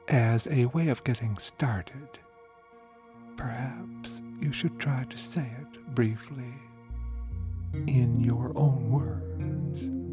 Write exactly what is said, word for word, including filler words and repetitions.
As a way of getting started, perhaps you should try to say it briefly in your own words.